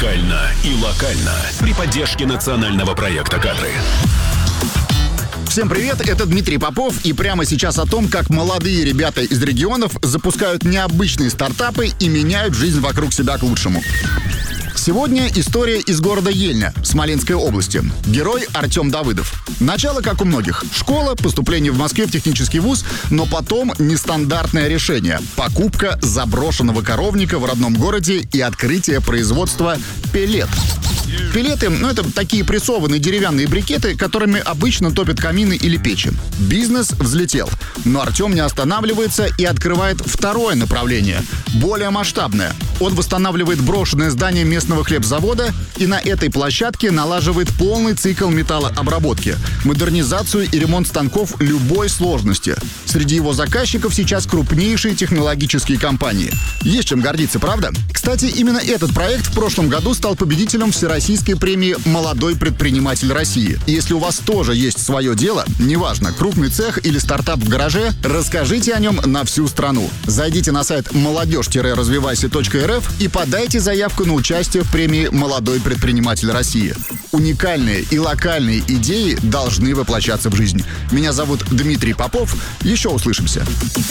Уникально и локально при поддержке национального проекта «Кадры». Всем привет, это Дмитрий Попов, и прямо сейчас о том, как молодые ребята из регионов запускают необычные стартапы и меняют жизнь вокруг себя к лучшему. Сегодня история из города Ельня, Смоленской области. Герой Артем Давыдов. Начало, как у многих. Школа, поступление в Москве в технический вуз, но потом нестандартное решение. Покупка заброшенного коровника в родном городе и открытие производства пеллет. Пелеты, это такие прессованные деревянные брикеты, которыми обычно топят камины или печи. Бизнес взлетел. Но Артем не останавливается и открывает второе направление, более масштабное. Он восстанавливает брошенное здание местного хлебзавода и на этой площадке налаживает полный цикл металлообработки, модернизацию и ремонт станков любой сложности. Среди его заказчиков сейчас крупнейшие технологические компании. Есть чем гордиться, правда? Кстати, именно этот проект в прошлом году стал победителем Всероссийской премии «Молодой предприниматель России». И если у вас тоже есть свое дело, неважно, крупный цех или стартап в гараже, расскажите о нем на всю страну. Зайдите на сайт молодежь-развивайся.рф и подайте заявку на участие в премии «Молодой предприниматель России». Уникальные и локальные идеи должны воплощаться в жизнь. Меня зовут Дмитрий Попов. Еще услышимся.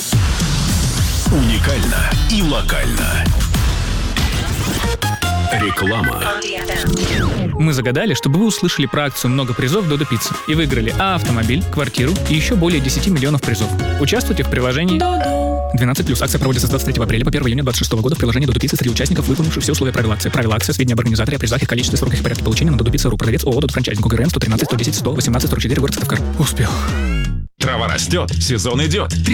Уникально и локально. Реклама. Мы загадали, чтобы вы услышали про акцию «Много призов Додо Пицца» и выиграли автомобиль, квартиру и еще более 10 миллионов призов. Участвуйте в приложении 12+. Акция проводится с 23 апреля по 1 июня 2026 года в приложении Додо Пицца среди участников, выполнивших все условия правил акции. Правила акции, сведения об организаторе, о призах, их количестве, сроках и порядке получения на Додо Пицца.ру. Продавец ООО «Додо Франчайзинг». УГРН 113 110 118 44, город Сыктывкар. Успех. Трава растет, сезон идет.